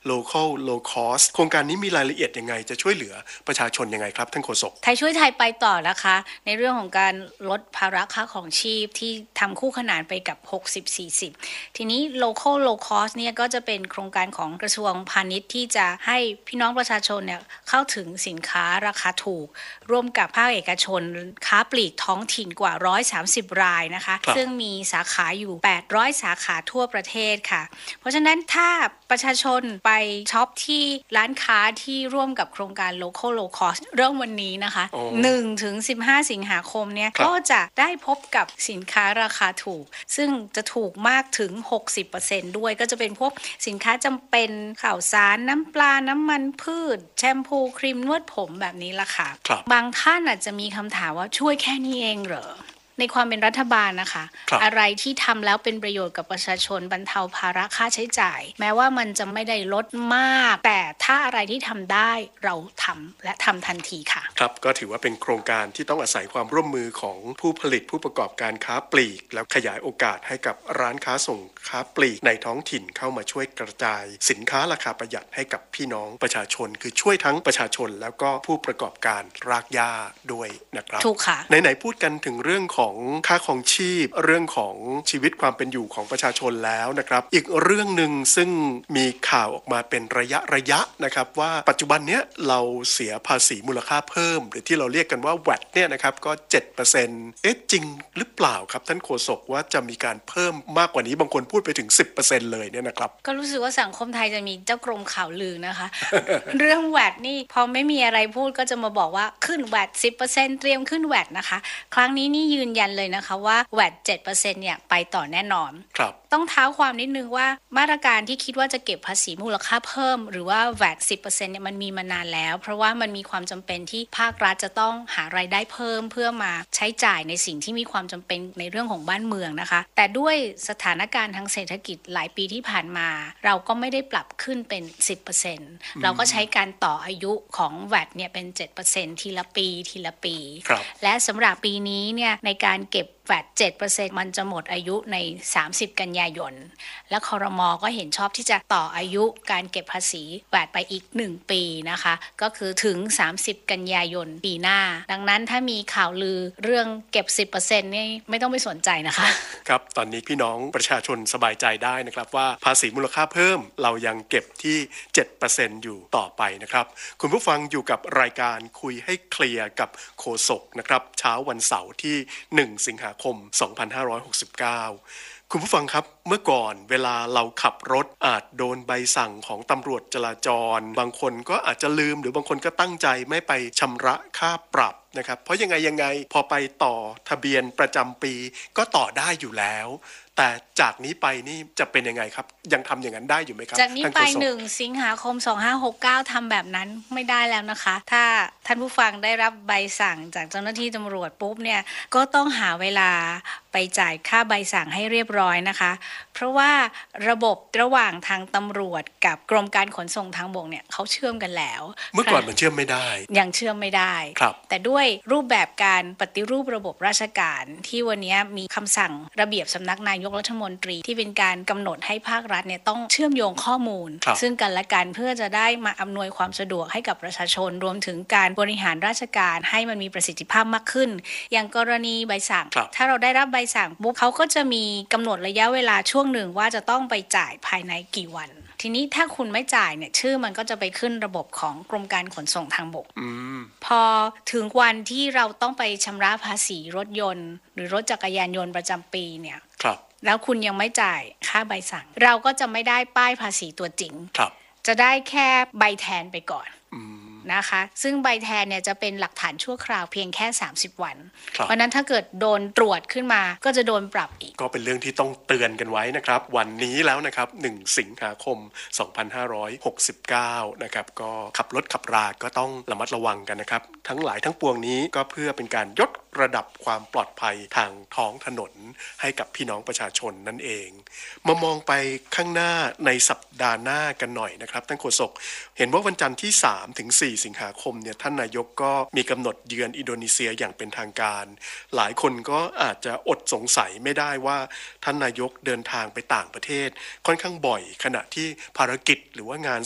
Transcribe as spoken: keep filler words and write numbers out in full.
local low cost โครงการนี้มีรายละเอียดยังไงจะช่วยเหลือประชาชนยังไงครับท่านโฆษกไทยช่วยไทยไปต่อนะคะในเรื่องของการลดภาระค่าของชีพที่ทำคู่ขนานไปกับหกสิบ สี่สิบทีนี้ local low cost เนี่ยก็จะเป็นโครงการของกระทรวงพาณิชย์ที่จะให้พี่น้องประชาชนเนี่ยเข้าถึงสินค้าราคาถูกร่วมกับภาคเอกชนค้าปลีกท้องถิ่นกว่าหนึ่งร้อยสามสิบรายนะคะซึ่งมีสาขาอยู่แปดร้อยสาขาทั่วประเทศค่ะเพราะฉะนั้นถ้าประชาชนไปช็อปที่ร้านค้าที่ร่วมกับโครงการ local low cost เริ่มวันนี้นะคะ หนึ่งถึงสิบห้า สิงหาคมเนี่ยก็จะได้พบกับสินค้าราคาถูกซึ่งจะถูกมากถึง หกสิบเปอร์เซ็นต์ ด้วยก็จะเป็นพวกสินค้าจำเป็นข้าวสารน้ำปลาน้ำมันพืชแชมพูครีมนวดผมแบบนี้ล่ะค่ะบางท่านอาจจะมีคำถามว่าช่วยแค่นี้เองเหรอในความเป็นรัฐบาลนะคะอะไรที่ทำแล้วเป็นประโยชน์กับประชาชนบรรเทาภาระค่าใช้จ่ายแม้ว่ามันจะไม่ได้ลดมากแต่ถ้าอะไรที่ทำได้เราทำและทำทันทีค่ะครับก็ถือว่าเป็นโครงการที่ต้องอาศัยความร่วมมือของผู้ผลิตผู้ประกอบการค้าปลีกแล้วขยายโอกาสให้กับร้านค้าส่งค้าปลีกในท้องถิ่นเข้ามาช่วยกระจายสินค้าราคาประหยัดให้กับพี่น้องประชาชนคือช่วยทั้งประชาชนแล้วก็ผู้ประกอบการรากหญ้าด้วยนะครับถูกค่ะไหนๆพูดกันถึงเรื่องของค่าครองชีพเรื่องของชีวิตความเป็นอยู่ของประชาชนแล้วนะครับอีกเรื่องนึงซึ่งมีข่าวออกมาเป็นระยะระยะนะครับว่าปัจจุบันเนี้ยเราเสียภาษีมูลค่าเพิ่มหรือที่เราเรียกกันว่า แวต เนี่ยนะครับก็ เจ็ดเปอร์เซ็นต์ เอ๊ะจริงหรือเปล่าครับท่านโฆษกว่าจะมีการเพิ่มมากกว่านี้บางคนพูดไปถึง สิบเปอร์เซ็นต์ เลยเนี่ยนะครับก็รู้สึกว่าสังคมไทยจะมีเจ้ากรมข่าวลือนะคะ เรื่อง แวต นี่พอไม่มีอะไรพูดก็จะมาบอกว่าขึ้น แวต สิบเปอร์เซ็นต์ เตรียมขึ้น แวต นะคะครั้งนี้นี่ยืนยันเลยนะคะว่า แวต เจ็ดเปอร์เซ็นต์ เนี่ยไปต่อแน่นอนครับต้องเท้าความนิดนึงว่ามาตรการที่คิดว่าจะเก็บภาษีมูลค่าเพิ่มหรือว่า แวต สิบเปอร์เซ็นต์ เนี่ยมันมีมานานแล้วเพราะว่ามันมีความจำเป็นที่ภาครัฐจะต้องหารายได้เพิ่มเพื่อมาใช้จ่ายในสิ่งที่มีความจำเป็นในเรื่องของบ้านเมืองนะคะแต่ด้วยสถานการณ์ทางเศรษฐกิจหลายปีที่ผ่านมาเราก็ไม่ได้ปรับขึ้นเป็น สิบเปอร์เซ็นต์ เราก็ใช้การต่ออายุของ แวต เนี่ยเป็น เจ็ดเปอร์เซ็นต์ ทีละปีทีละปีและสำหรับปีนี้เนี่ยในการเก็บ แวต เจ็ดเปอร์เซ็นต์ มันจะหมดอายุในสามสิบกันยายนและครม.ก็เห็นชอบที่จะต่ออายุการเก็บภาษี แวต ไปอีกหนึ่งปีนะคะก็คือถึงสามสิบกันยายนปีหน้าดังนั้นถ้ามีข่าวลือเรื่องเก็บ สิบเปอร์เซ็นต์ นี่ไม่ต้องไปสนใจนะคะครับตอนนี้พี่น้องประชาชนสบายใจได้นะครับว่าภาษีมูลค่าเพิ่มเรายังเก็บที่ เจ็ดเปอร์เซ็นต์ อยู่ต่อไปนะครับคุณผู้ฟังอยู่กับรายการคุยให้เคลียร์กับโฆษกนะครับเช้าวันเสาร์ที่หนึ่งสิงหาคมสองพันห้าร้อยหกสิบเก้าคุณผู้ฟังครับเมื่อก่อนเวลาเราขับรถอาจโดนใบสั่งของตำรวจจราจรบางคนก็อาจจะลืมหรือบางคนก็ตั้งใจไม่ไปชำระค่าปรับนะครับเพราะยังไงยังไงพอไปต่อทะเบียนประจำปีก็ต่อได้อยู่แล้วแต่จากนี้ไปนี่จะเป็นยังไงครับยังทำอย่างนั้นได้อยู่ไหมครับจากนี้ไปหนึ่งสิงหาคมสองพันห้าร้อยหกสิบเก้าทำแบบนั้นไม่ได้แล้วนะคะถ้าท่านผู้ฟังได้รับใบสั่งจากเจ้าหน้าที่ตำรวจปุ๊บเนี่ยก็ต้องหาเวลาไปจ่ายค่าใบสั่งให้เรียบร้อยนะคะเพราะว่าระบบระหว่างทางตำรวจกับกรมการขนส่งทางบกเนี่ยเขาเชื่อมกันแล้วเมื่อก่อนมันเชื่อมไม่ได้ยังเชื่อมไม่ได้แต่ด้วยรูปแบบการปฏิรูประบบราชการที่วันนี้มีคำสั่งระเบียบสำนักนายกรัฐมนตรีที่เป็นการกำหนดให้ภาครัฐเนี่ยต้องเชื่อมโยงข้อมูลซึ่งกันและกันเพื่อจะได้มาอำนวยความสะดวกให้กับประชาชนรวมถึงการบริหารราชการให้มันมีประสิทธิภาพมากขึ้นอย่างกรณีใบสั่งถ้าเราได้รับใบสั่งปุ๊บเขาก็จะมีกำหนดระยะเวลาช่วงหนึ่งว่าจะต้องไปจ่ายภายในกี่วันทีนี้ถ้าคุณไม่จ่ายเนี่ยชื่อมันก็จะไปขึ้นระบบของกรมการขนส่งทางบกพอถึงวันที่เราต้องไปชำระภาษีรถยนต์หรือรถจักรยานยนต์ประจำปีเนี่ยแล้วคุณยังไม่จ่ายค่าใบสั่งเราก็จะไม่ได้ป้ายภาษีตัวจริงจะได้แค่ใบแทนไปก่อนนะคะซึ่งใบแทนเนี่ยจะเป็นหลักฐานชั่วคราวเพียงแค่สามสิบวันเพราะนั้นถ้าเกิดโดนตรวจขึ้นมาก็จะโดนปรับอีกก็เป็นเรื่องที่ต้องเตือนกันไว้นะครับวันนี้แล้วนะครับหนึ่งสิงหาคมสองพันห้าร้อยหกสิบเก้านะครับก็ขับรถขับราก็ต้องระมัดระวังกันนะครับทั้งหลายทั้งปวงนี้ก็เพื่อเป็นการยกระดับความปลอดภัยทางท้องถนนให้กับพี่น้องประชาชนนั่นเองมามองไปข้างหน้าในสัปดาห์หน้ากันหน่อยนะครับท่านโฆษกเห็นว่าวันจันทร์ที่สามถึงสี่สิงหาคมเนี่ยท่านนายกก็มีกำหนดเยือนอินโดนีเซียอย่างเป็นทางการหลายคนก็อาจจะอดสงสัยไม่ได้ว่าท่านนายกเดินทางไปต่างประเทศค่อนข้างบ่อยขณะที่ภารกิจหรือว่างาน